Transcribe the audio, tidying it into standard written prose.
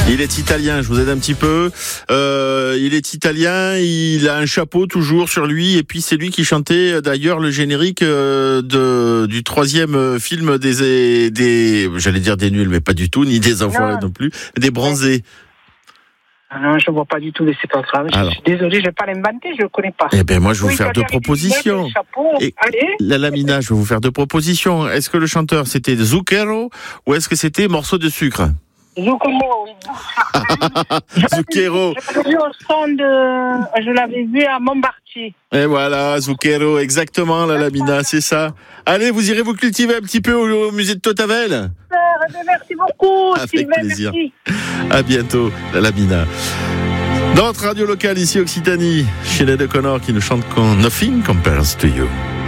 Il est italien, je vous aide un petit peu. Il est italien, il a un chapeau toujours sur lui, et puis c'est lui qui chantait d'ailleurs le générique du troisième film des j'allais dire des nuls, mais pas du tout, ni des enfoirés non plus, des bronzés. Non, je ne vois pas du tout, mais c'est pas grave. Je suis désolé, je ne vais pas l'inventer, je ne le connais pas. Eh bien, moi, je vais vous faire deux propositions. La Lamina, je vais vous faire deux propositions. Est-ce que le chanteur, c'était Zucchero ou est-ce que c'était Morceau de sucre? Zucchero. Zucchero. Je l'avais vu à Montbartier. Et voilà, Zucchero, exactement, la Lamina, c'est ça. Allez, vous irez vous cultiver un petit peu au musée de Totavel. Merci beaucoup. Avec plaisir. Merci. À bientôt, la Lamina. Dans notre radio locale ici Occitanie, Sinéad O'Connor qui nous chante Nothing Compares to You.